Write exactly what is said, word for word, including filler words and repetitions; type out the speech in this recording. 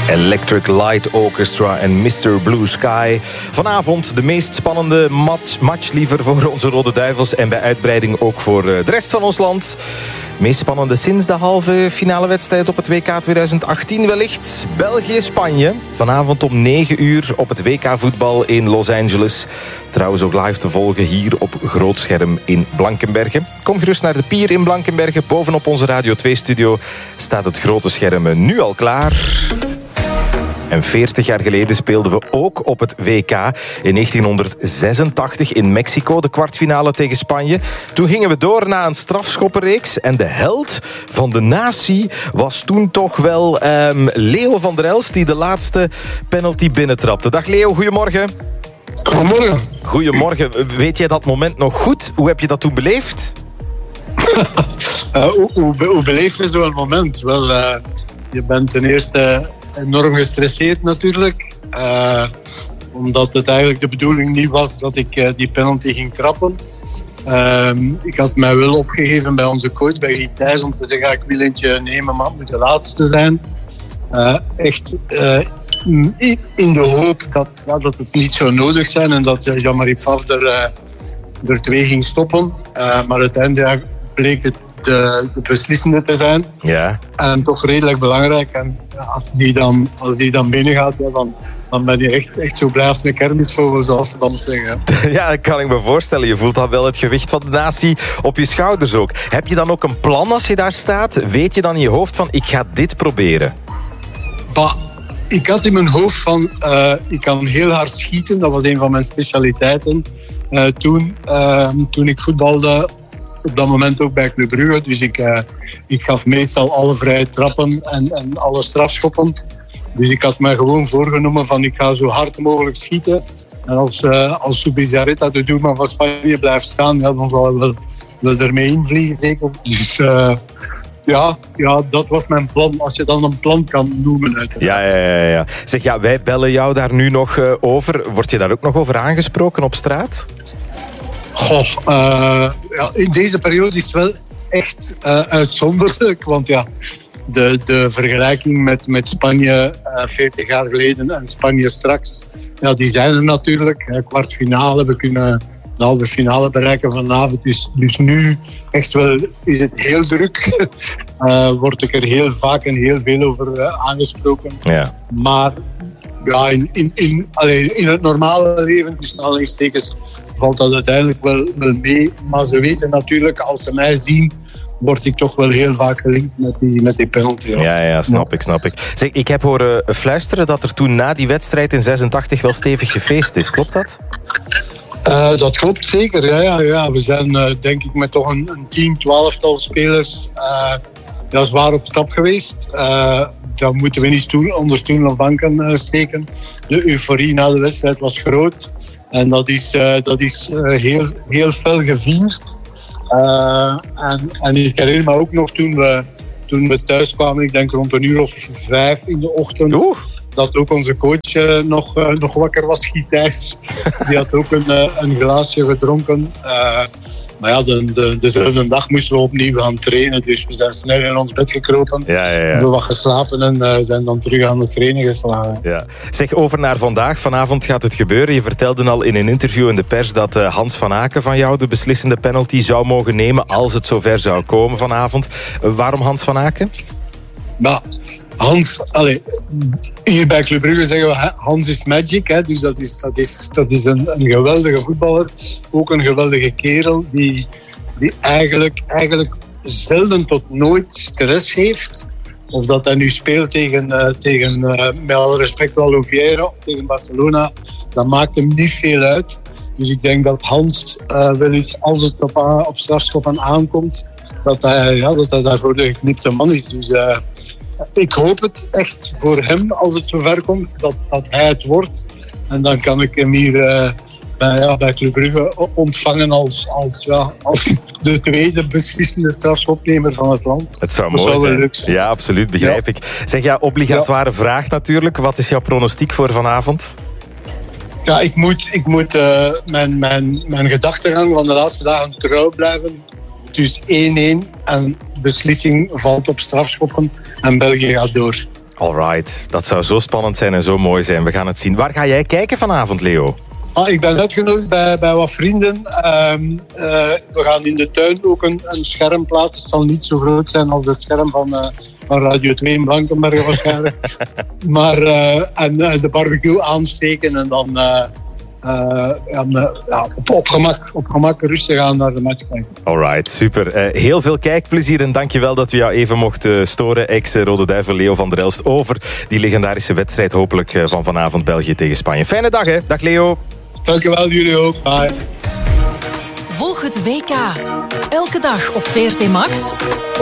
Electric Light Orchestra en mister Blue Sky. Vanavond de meest spannende match, match liever voor onze Rode Duivels en bij uitbreiding ook voor de rest van ons land. Meest spannende sinds de halve finale wedstrijd op het W K twintig achttien wellicht. België-Spanje. Vanavond om negen uur op het W K voetbal in Los Angeles. Trouwens ook live te volgen hier op groot scherm in Blankenberge. Kom gerust naar de Pier in Blankenberge. Bovenop onze Radio twee studio staat het grote scherm nu al klaar. En veertig jaar geleden speelden we ook op het W K in negentienhonderdzesentachtig in Mexico, de kwartfinale tegen Spanje. Toen gingen we door naar een strafschoppenreeks en de held van de natie was toen toch wel um, Leo van der Elst, die de laatste penalty binnentrapte. Dag Leo, goedemorgen. Goedemorgen. Goedemorgen. Weet jij dat moment nog goed? Hoe heb je dat toen beleefd? uh, hoe, hoe, hoe beleef je zo'n moment? Wel, uh, je bent ten eerste enorm gestresseerd natuurlijk. Uh, omdat het eigenlijk de bedoeling niet was dat ik uh, die penalty ging trappen. Uh, ik had mij wel opgegeven bij onze coach, bij Guy Thijs, om te zeggen, ik wil eentje nemen, maar het moet de laatste zijn. Uh, echt uh, in de hoop dat, ja, dat het niet zou nodig zijn en dat uh, Jean-Marie Pfaff er, uh, er twee ging stoppen. Uh, maar uiteindelijk bleek het De, de beslissende te zijn. Ja. En toch redelijk belangrijk. En ja, als, die dan, als die dan binnengaat, ja, dan, dan ben je echt, echt zo blij als een kermisvogel, zoals ze dan zeggen. Ja, dat kan ik me voorstellen. Je voelt dan wel het gewicht van de natie op je schouders ook. Heb je dan ook een plan als je daar staat? Weet je dan in je hoofd van, ik ga dit proberen? Bah, ik had in mijn hoofd van, uh, ik kan heel hard schieten. Dat was een van mijn specialiteiten. Uh, toen, uh, toen ik voetbalde, op dat moment ook bij Club Brugge. Dus ik, uh, ik gaf meestal alle vrije trappen en, en alle strafschoppen. Dus ik had mij gewoon voorgenomen van ik ga zo hard mogelijk schieten. En als, uh, als Subizarreta, de doelman van Spanje, blijft staan, ja, dan zal hij wel, wel ermee invliegen zeker. Dus uh, ja, ja, dat was mijn plan. Als je dan een plan kan noemen uiteraard. Ja, ja, ja, ja. Zeg, ja, wij bellen jou daar nu nog uh, over. Word je daar ook nog over aangesproken op straat? Goh, uh, ja, in deze periode is het wel echt uh, uitzonderlijk. Want ja, de, de vergelijking met, met Spanje uh, veertig jaar geleden en Spanje straks, ja, die zijn er natuurlijk. Uh, kwartfinale, we kunnen de halve finale bereiken vanavond. Dus, dus nu echt wel is het heel druk. uh, word ik er heel vaak en heel veel over uh, aangesproken. Ja. Maar ja, in, in, in, allee, in het normale leven, tussen aanhalingstekens, valt dat uiteindelijk wel, wel mee. Maar ze weten natuurlijk, als ze mij zien, word ik toch wel heel vaak gelinkt met die, met die penalty. Ja, ja, snap ik, snap ik. Zeg, ik heb horen fluisteren dat er toen na die wedstrijd in zesentachtig wel stevig gefeest is. Klopt dat? Uh, dat klopt zeker, ja. ja, ja. We zijn uh, denk ik met toch een, een tien, twaalftal spelers uh, ja, zwaar op stap geweest. Uh, dat moeten we niet stoel, onder stoelen of banken uh, steken. De euforie na de wedstrijd was groot. En dat is, uh, dat is uh, heel, heel fel gevierd. Uh, en, en ik herinner me ook nog toen we, toen we thuis kwamen, ik denk rond een uur of vijf in de ochtend, Oeh. dat ook onze coach uh, nog, uh, nog wakker was, Guy Thijs. Die had ook een, uh, een glaasje gedronken. Uh, maar ja, de, de, dezelfde dag moesten we opnieuw gaan trainen. Dus we zijn snel in ons bed gekropen. Ja, ja, ja. We hebben wat geslapen en uh, zijn dan terug aan het trainen geslagen. Ja. Zeg, over naar vandaag. Vanavond gaat het gebeuren. Je vertelde al in een interview in de pers dat uh, Hans van Aken van jou de beslissende penalty zou mogen nemen als het zover zou komen vanavond. Uh, waarom Hans van Aken? Nou, Hans, allez, hier bij Club Brugge zeggen we Hans is magic, hè, dus dat is, dat is, dat is een, een geweldige voetballer, ook een geweldige kerel die, die eigenlijk, eigenlijk zelden tot nooit stress heeft. Of dat hij nu speelt tegen, uh, tegen uh, met alle respect wel Oviedo of tegen Barcelona, dat maakt hem niet veel uit. Dus ik denk dat Hans uh, wel eens, als het op, aan, op strafschoppen aankomt, dat hij, ja, dat hij daarvoor de geknipte man is. Dus uh, ik hoop het echt voor hem, als het zover komt, dat, dat hij het wordt. En dan kan ik hem hier uh, bij, ja, bij Club Brugge ontvangen als, als, ja, als de tweede beslissende strafschopnemer van het land. Het zou dat mooi zou zijn. Leuk zijn. Ja, absoluut, begrijp ja. ik. Zeg, ja, obligatoire ja. vraag natuurlijk. Wat is jouw pronostiek voor vanavond? Ja, ik moet, ik moet uh, mijn, mijn, mijn gedachtegang van de laatste dagen trouw blijven. Dus één-één en beslissing valt op strafschoppen en België gaat door. Alright, dat zou zo spannend zijn en zo mooi zijn. We gaan het zien. Waar ga jij kijken vanavond, Leo? Ah, ik ben uitgenodigd bij, bij wat vrienden. Um, uh, we gaan in de tuin ook een, een scherm plaatsen. Het zal niet zo groot zijn als het scherm van, uh, van Radio twee in Blankenberge waarschijnlijk. maar uh, en uh, de barbecue aansteken en dan... Uh, Uh, en, uh, ja, op, op, gemak, op gemak rustig aan naar de match kijken. Alright, super. Uh, heel veel kijkplezier en dankjewel dat we jou even mochten storen. Ex-Rode Duivel Leo van der Elst over die legendarische wedstrijd hopelijk uh, van vanavond België tegen Spanje. Fijne dag hè. Dag Leo. Dankjewel, jullie ook. Bye. Volg het W K. Elke dag op V R T Max.